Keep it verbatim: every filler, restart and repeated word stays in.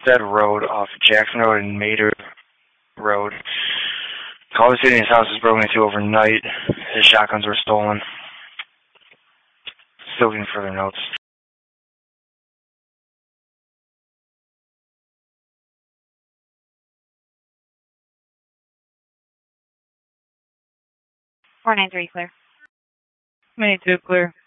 Dead Road off Jackson Road and Mater Road. Caller stating his house was broken into overnight. His shotguns were stolen. Still getting further notes. four nine three, clear. May two, clear.